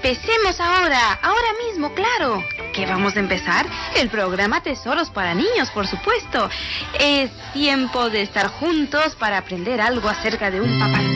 Empecemos ahora mismo, claro. ¿Qué vamos a empezar? El programa Tesoros para Niños, por supuesto. Es tiempo de estar juntos para aprender algo acerca de un Papá